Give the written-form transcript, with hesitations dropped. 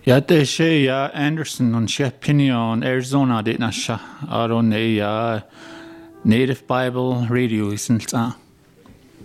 Ja, det är ja Anderson och Chepinion, Arizona det nasha. Aron är ja Native Bible Radio i sin